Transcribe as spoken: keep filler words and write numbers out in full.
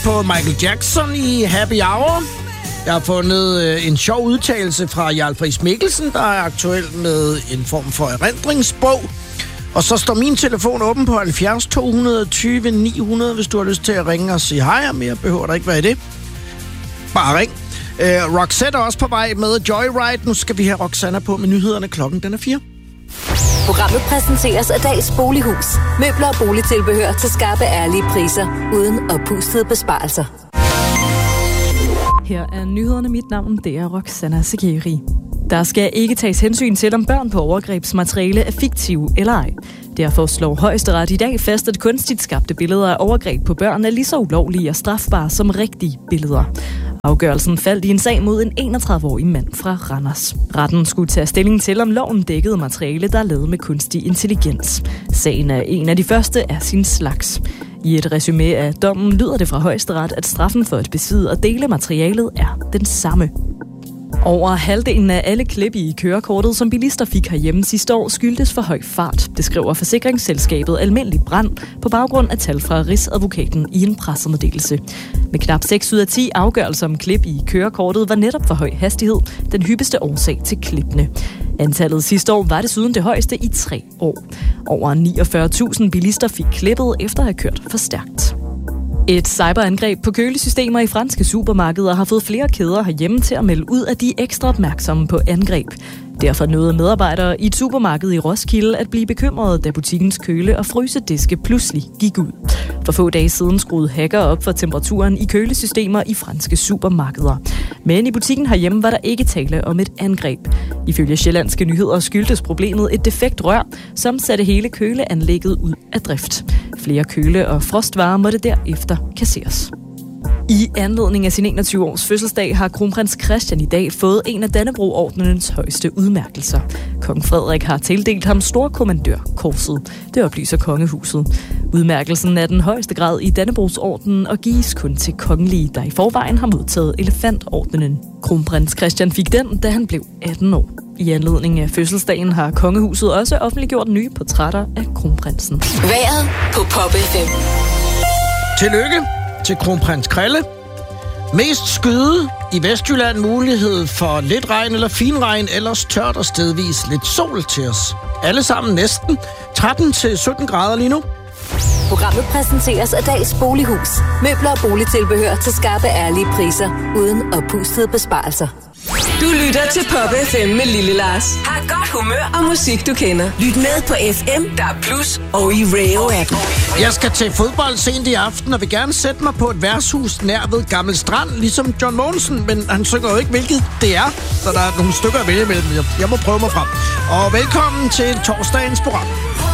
på Michael Jackson i Happy Hour. Jeg har fundet øh, en sjov udtalelse fra Jarl Friis Mikkelsen, der er aktuel med en form for erindringsbog. Og så står min telefon åben på halvfjerds to tyve ni hundrede, hvis du har lyst til at ringe og sige hej, og mere behøver der ikke være i det. Bare ring. Øh, Roxette er også på vej med Joyride. Nu skal vi have Roxanna på med nyhederne. Klokken den er fire. Programmet præsenteres af Dags Bolighus. Møbler og boligtilbehør til skarpe, ærlige priser, uden oppustede besparelser. Her er nyhederne. Mit navn, det er Roxanna Sekeri. Der skal ikke tages hensyn til, om børn på overgrebsmateriale er fiktive eller ej. Derfor slår Højesteret i dag fast, at kunstigt skabte billeder af overgreb på børn er lige så ulovlige og strafbare som rigtige billeder. Afgørelsen faldt i en sag mod en enogtredive-årig mand fra Randers. Retten skulle tage stilling til, om loven dækkede materiale, der er lavet med kunstig intelligens. Sagen er en af de første af sin slags. I et resumé af dommen lyder det fra Højesteret, at straffen for at besidde og dele materialet er den samme. Over halvdelen af alle klip i kørekortet, som bilister fik herhjemme sidste år, skyldtes for høj fart. Det skriver forsikringsselskabet Almindelig Brand på baggrund af tal fra Rigsadvokaten i en pressemeddelelse. Med knap seks ud af ti afgørelser om klip i kørekortet var netop for høj hastighed den hyppigste årsag til klippene. Antallet sidste år var desuden det højeste i tre år. Over niogfyrre tusind bilister fik klippet efter at have kørt for stærkt. Et cyberangreb på kølesystemer i franske supermarkeder har fået flere kæder herhjemme til at melde ud, at de er ekstra opmærksomme på angreb. Derfor nåede medarbejdere i et supermarked i Roskilde at blive bekymrede, da butikkens køle- og frysediske pludselig gik ud. For få dage siden skruede hacker op for temperaturen i kølesystemer i franske supermarkeder. Men i butikken herhjemme var der ikke tale om et angreb. Ifølge Sjællandske Nyheder skyldtes problemet et defekt rør, som satte hele køleanlægget ud af drift. Flere køle- og frostvarer måtte derefter kasseres. I anledning af sin enogtyve års fødselsdag har kronprins Christian i dag fået en af Dannebrog-ordenens højeste udmærkelser. Kong Frederik har tildelt ham storkommandørkorset. Det oplyser kongehuset. Udmærkelsen er den højeste grad i Dannebrogsordenen og gives kun til kongelige, der i forvejen har modtaget elefantordenen. Kronprins Christian fik den, da han blev atten år. I anledning af fødselsdagen har kongehuset også offentliggjort nye portrætter af kronprinsen. Vejret på Pop F M. Tillykke til kronprins Krille. Mest skyde i Vestjylland, mulighed for lidt regn eller finregn, ellers tørt og stedvis lidt sol til os. Alle sammen næsten tretten til sytten grader lige nu. Programmet præsenteres af Dags Bolighus. Møbler og boligtilbehør til skarpe, ærlige priser, uden oppustede besparelser. Du lytter til Pop F M med Lille Lars. Har godt humør og musik, du kender. Lyt med på F M, der er Plus og i Rayo-appen. Jeg skal til fodbold sent i aften, og vil gerne sætte mig på et værtshus nær ved Gammel Strand, ligesom John Mogensen, men han synger jo ikke, hvilket det er, så der er nogle stykker at vælge imellem. Jeg må prøve mig frem. Og velkommen til torsdagens program.